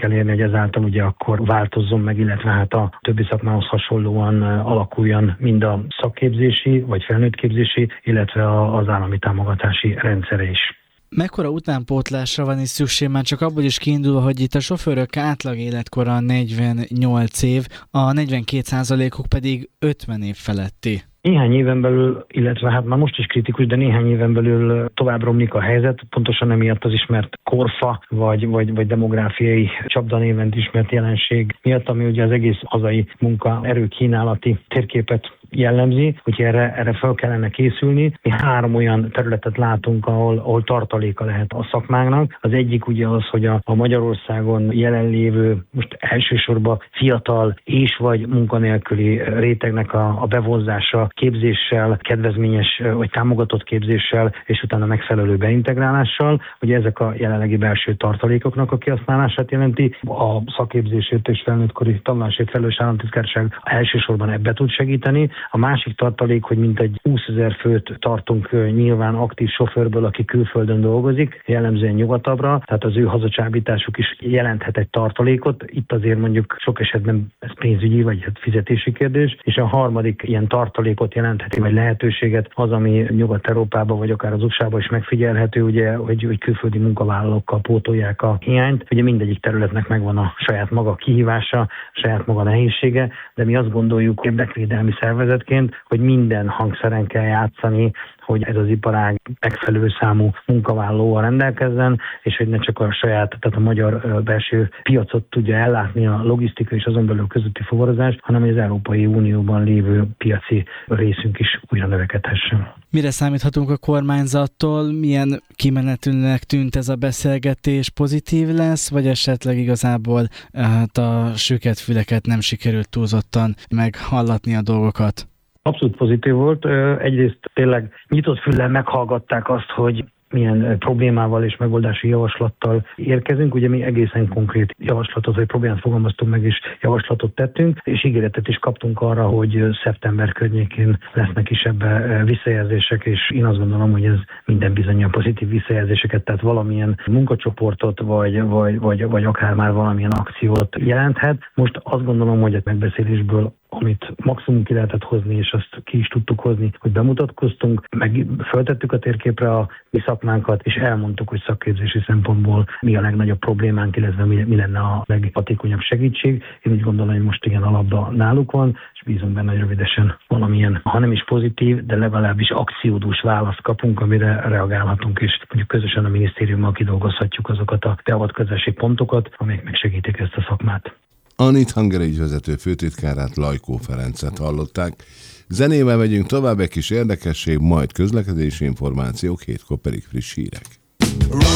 elérni, hogy ezáltal ugye akkor változzon meg, illetve hát a többi szakmához hasonlóan alakuljon mind a szakképzési vagy felnőttképzési, illetve az állami támogatási rendszere is. Mekkora utánpótlásra van is szükség, már csak abból is kiindulva, hogy itt a sofőrök átlag életkora 48 év, a 42%-uk pedig 50 év feletti. Néhány éven belül, illetve hát már most is kritikus, de néhány éven belül tovább romlik a helyzet, pontosan emiatt az ismert korfa, vagy demográfiai csapdanéven ismert jelenség miatt, ami ugye az egész hazai munkaerő kínálati térképet jellemzi, hogy erre fel kellene készülni. Mi 3 olyan területet látunk, ahol tartaléka lehet a szakmánknak. Az egyik ugye az, hogy a Magyarországon jelenlévő, most elsősorban fiatal és vagy munkanélküli rétegnek a bevonzása képzéssel, kedvezményes vagy támogatott képzéssel, és utána megfelelő beintegrálással. Ugye ezek a jelenlegi belső tartalékoknak a kihasználását jelenti. A szakképzésért és felnőttkori tanulásért felelős államtitkárság elsősorban ebbe tud segíteni. A másik tartalék, hogy mintegy 20 000 főt tartunk nyilván aktív sofőrből, aki külföldön dolgozik, jellemzően nyugatabbra, tehát az ő hazacsábításuk is jelenthet egy tartalékot. Itt azért mondjuk sok esetben ez pénzügyi vagy fizetési kérdés, és a harmadik ilyen tartalékot jelentheti, vagy lehetőséget az, ami Nyugat-Európában, vagy akár az USA-ban is megfigyelhető, ugye, hogy külföldi munkavállalókkal pótolják a hiányt. Ugye mindegyik területnek megvan a saját maga kihívása, saját maga nehézsége, de mi azt gondoljuk érdekvédelmi szervezetként, hogy minden hangszeren kell játszani, hogy ez az iparág megfelelő számú munkavállalóval rendelkezzen, és hogy ne csak a saját, tehát a magyar belső piacot tudja ellátni a logisztika és azon belül közötti fuvarozás, hanem hogy az Európai Unióban lévő piaci részünk is újra növekedhessen. Mire számíthatunk a kormányzattól? Milyen kimenetűnek tűnt ez a beszélgetés? Pozitív lesz, vagy esetleg igazából a süket füleket nem sikerült túlzottan meghallatni a dolgokat? Abszolút pozitív volt. Egyrészt tényleg nyitott füllel meghallgatták azt, hogy milyen problémával és megoldási javaslattal érkezünk. Ugye mi egészen konkrét javaslatot, vagy problémát fogalmaztunk meg, és javaslatot tettünk, és ígéretet is kaptunk arra, hogy szeptember környékén lesznek is ebbe visszajelzések, és én azt gondolom, hogy ez minden bizonnyal pozitív visszajelzéseket, tehát valamilyen munkacsoportot, vagy akár már valamilyen akciót jelenthet. Most azt gondolom, hogy a megbeszélésből amit maximum ki lehetett hozni, és azt ki is tudtuk hozni, hogy bemutatkoztunk, meg föltettük a térképre a mi szakmánkat, és elmondtuk, hogy szakképzési szempontból mi a legnagyobb problémánk, illetve mi lenne a leghatékonyabb segítség. Én úgy gondolom, hogy most igen, a labda náluk van, és bízunk benne, hogy rövidesen valamilyen, ha nem is pozitív, de legalábbis akciódús választ kapunk, amire reagálhatunk, és mondjuk közösen a minisztériummal kidolgozhatjuk azokat a beavatkozási pontokat, amelyek megsegítik ezt a szakmát. A NIT hangerügyvezető főtitkárát, Lajkó Ferencet hallották. Zenével megyünk tovább, egy kis érdekesség, majd közlekedési információk, 7-kor pedig friss hírek.